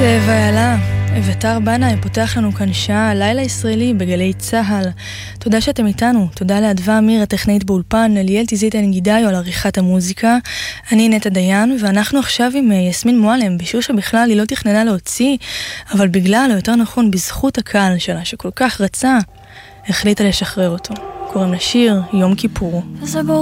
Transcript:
ואיילה, אביתר בנאי פותח לנו כאן שעה לילה ישראלי בגלי צהל. תודה שאתם איתנו, תודה לאדווה אמיר הטכנית באולפן, ליאל תזית הנגידיו על עריכת המוזיקה. אני נטע דיין, ואנחנו עכשיו עם יסמין מועלם, בשיר שבכלל היא לא תכננה להוציא, אבל בגלל, או יותר נכון בזכות הקהל שלה שכל כך רצה, החליטה לשחרר אותו. קוראים לשיר יום כיפור.